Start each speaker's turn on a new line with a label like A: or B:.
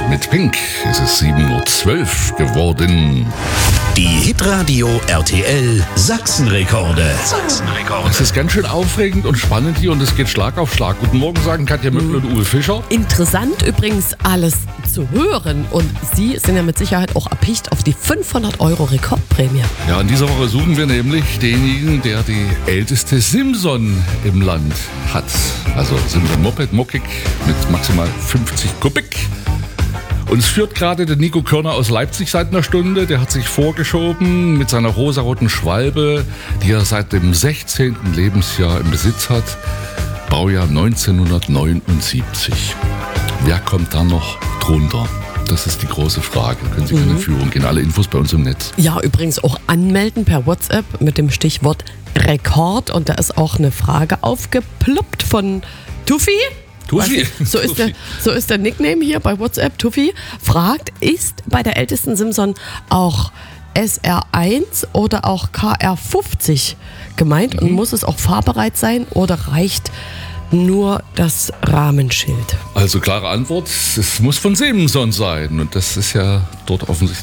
A: mit Pink. Es ist 7:12 Uhr geworden.
B: Die Hitradio RTL Sachsenrekorde.
A: Es ist ganz schön aufregend und spannend hier und es geht Schlag auf Schlag. Guten Morgen sagen Katja Möckl und Uwe Fischer.
C: Interessant übrigens alles zu hören und Sie sind ja mit Sicherheit auch erpicht auf die 500 € Rekordprämie.
A: Ja, in dieser Woche suchen wir nämlich denjenigen, der die älteste Simson im Land hat. Also Simson Moped Mokik mit maximal 50 Kubik. Und es führt gerade der Nico Körner aus Leipzig seit einer Stunde. Der hat sich vorgeschoben mit seiner rosaroten Schwalbe, die er seit dem 16. Lebensjahr im Besitz hat. Baujahr 1979. Wer kommt da noch drunter? Das ist die große Frage. Können Sie gerne in Führung gehen. Alle Infos bei uns im Netz.
C: Ja, übrigens auch anmelden per WhatsApp mit dem Stichwort Rekord. Und da ist auch eine Frage aufgeploppt von Tuffy.
A: Tuffy.
C: So ist der Nickname hier bei WhatsApp. Tuffy fragt, ist bei der ältesten Simson auch SR1 oder auch KR50 gemeint? Und muss es auch fahrbereit sein oder reicht nur das Rahmenschild?
A: Also klare Antwort, es muss von Simson sein. Und das ist ja dort offensichtlich